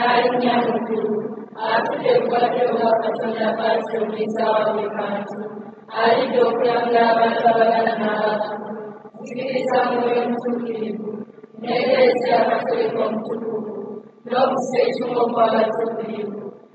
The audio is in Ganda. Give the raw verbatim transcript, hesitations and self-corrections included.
Harinya mukuru atuteekwateeka katonda kaatuuliza buli kantu alidde okulabula abantu abagala n'abakulu zikiriza mwoyo mutuukirivu n'ekereziya katolika omutukuvu n'okussa ekimu okw'abatuukirivu